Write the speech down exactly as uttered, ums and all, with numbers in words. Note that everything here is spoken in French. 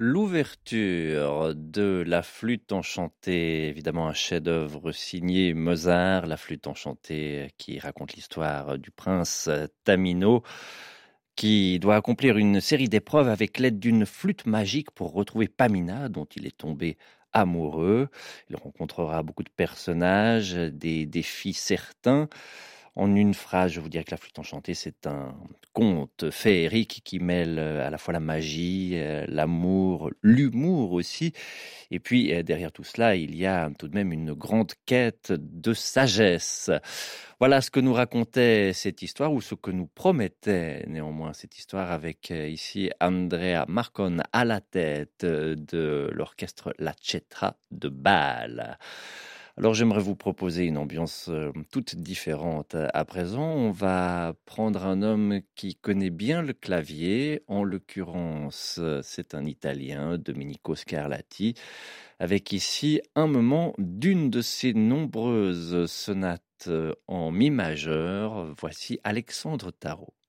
L'ouverture de La Flûte enchantée, évidemment un chef-d'œuvre signé Mozart, La Flûte enchantée qui raconte l'histoire du prince Tamino qui doit accomplir une série d'épreuves avec l'aide d'une flûte magique pour retrouver Pamina dont il est tombé amoureux. Il rencontrera beaucoup de personnages, des défis certains. En une phrase, je vous dirais que La Flûte enchantée, c'est un conte féerique qui mêle à la fois la magie, l'amour, l'humour aussi. Et puis, derrière tout cela, il y a tout de même une grande quête de sagesse. Voilà ce que nous racontait cette histoire, ou ce que nous promettait néanmoins cette histoire, avec ici Andrea Marcon à la tête de l'orchestre La Cetra de Bâle. Alors j'aimerais vous proposer une ambiance euh, toute différente à présent. On va prendre un homme qui connaît bien le clavier, en l'occurrence c'est un Italien, Domenico Scarlatti, avec ici un moment d'une de ses nombreuses sonates en mi majeur. Voici Alexandre Tarot.